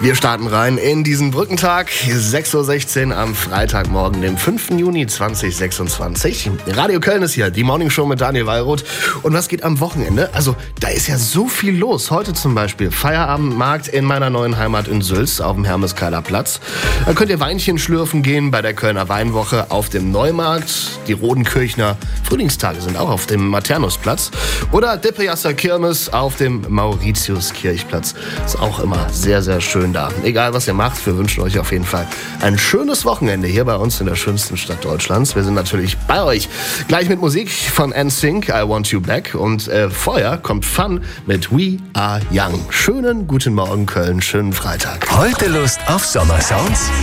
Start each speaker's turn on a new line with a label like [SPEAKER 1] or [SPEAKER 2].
[SPEAKER 1] Wir starten rein in diesen Brückentag, 6.16 Uhr am Freitagmorgen, dem 5. Juni 2026. Radio Köln ist hier, die Morningshow mit Daniel Wallroth. Und was geht am Wochenende? Also, da ist ja so viel los. Heute zum Beispiel Feierabendmarkt in meiner neuen Heimat in Sülz auf dem Hermeskeiler Platz. Dann könnt ihr Weinchen schlürfen gehen bei der Kölner Weinwoche auf dem Neumarkt. Die Rodenkirchner Frühlingstage sind auch auf dem Maternusplatz. Oder Depriasser Kirmes auf dem Mauritiuskirchplatz. Ist auch immer sehr, sehr schön da. Egal, was ihr macht, wir wünschen euch auf jeden Fall ein schönes Wochenende hier bei uns in der schönsten Stadt Deutschlands. Wir sind natürlich bei euch. Gleich mit Musik von NSYNC, I Want You Back. Und vorher kommt Fun mit We Are Young. Schönen guten Morgen, Köln. Schönen Freitag.
[SPEAKER 2] Heute Lust auf Sommersounds?